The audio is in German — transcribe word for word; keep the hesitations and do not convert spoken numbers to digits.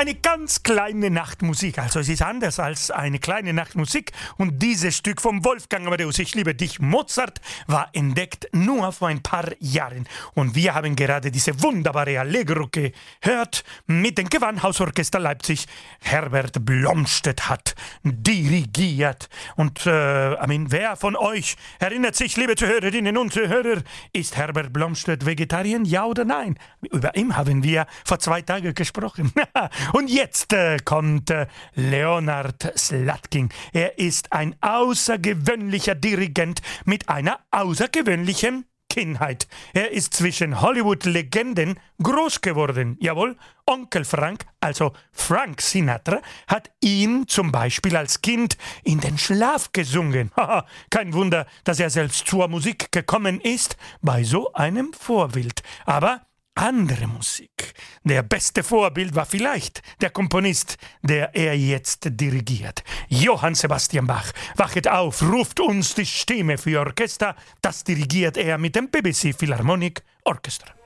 Eine ganz kleine Nachtmusik. Also es ist anders als eine kleine Nachtmusik. Und dieses Stück vom Wolfgang Amadeus, Ich liebe dich, Mozart, war entdeckt nur vor ein paar Jahren. Und wir haben gerade diese wunderbare Allegro gehört mit dem Gewandhausorchester Leipzig. Herbert Blomstedt hat dirigiert. Und äh, I mean, wer von euch erinnert sich, liebe Zuhörerinnen und Zuhörer, ist Herbert Blomstedt Vegetarier? Ja oder nein? Über ihn haben wir vor zwei Tagen gesprochen. Und jetzt äh, kommt äh, Leonard Slatkin. Er ist ein außergewöhnlicher Dirigent mit einer außergewöhnlichen Kindheit. Er ist zwischen Hollywood-Legenden groß geworden. Jawohl, Onkel Frank, also Frank Sinatra, hat ihn zum Beispiel als Kind in den Schlaf gesungen. Haha, kein Wunder, dass er selbst zur Musik gekommen ist, bei so einem Vorbild. Aber andere Musik. Der beste Vorbild war vielleicht der Komponist, der er jetzt dirigiert. Johann Sebastian Bach. Wachet auf, ruft uns die Stimme für Orchester. Das dirigiert er mit dem B B C Philharmonic Orchestra.